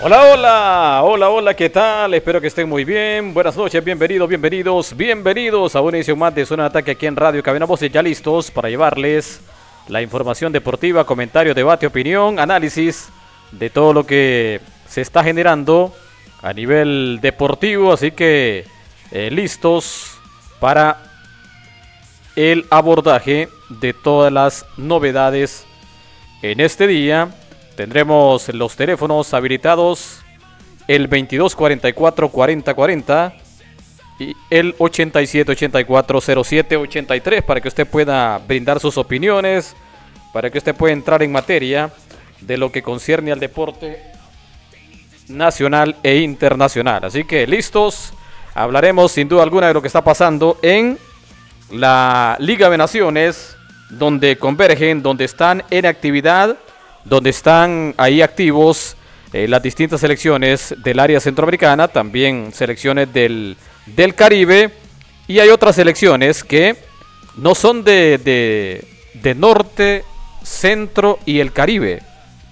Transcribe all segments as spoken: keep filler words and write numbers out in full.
Hola, hola, hola, hola, ¿qué tal? Espero que estén muy bien. Buenas noches, bienvenidos, bienvenidos, bienvenidos a una edición más de Zona de Ataque aquí en Radio Cabina Voces, ya listos para llevarles la información deportiva, comentario, debate, opinión, análisis de todo lo que se está generando a nivel deportivo. Así que eh, listos para el abordaje de todas las novedades en este día. Tendremos los teléfonos habilitados, el veintidós cuarenta y cuatro cuarenta cuarenta y el ochenta y siete ochenta y cuatro cero siete ochenta y tres, para que usted pueda brindar sus opiniones, para que usted pueda entrar en materia de lo que concierne al deporte nacional e internacional. Así que listos, hablaremos sin duda alguna de lo que está pasando en la Liga de Naciones, donde convergen, donde están en actividad, donde están ahí activos eh, las distintas selecciones del área centroamericana, también selecciones del, del Caribe, y hay otras selecciones que no son de, de, de norte, centro y el Caribe,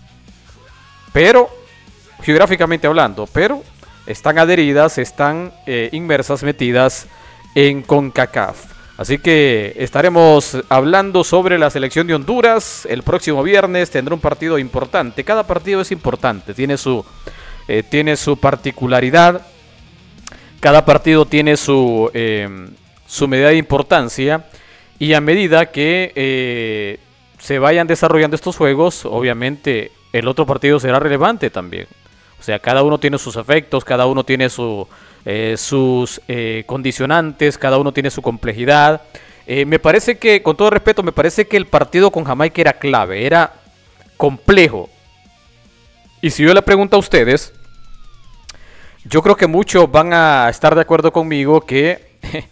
pero geográficamente hablando, pero están adheridas, están eh, inmersas, metidas en CONCACAF. Así que estaremos hablando sobre la selección de Honduras. El próximo viernes tendrá un partido importante. Cada partido es importante, tiene su, eh, tiene su particularidad. Cada partido tiene su, eh, su medida de importancia. Y a medida que eh, se vayan desarrollando estos juegos, obviamente el otro partido será relevante también. O sea, cada uno tiene sus efectos, cada uno tiene su... Eh, sus eh, condicionantes, cada uno tiene su complejidad. Eh, me parece que, con todo respeto, me parece que el partido con Jamaica era clave, era complejo. Y si yo le pregunto a ustedes, yo creo que muchos van a estar de acuerdo conmigo que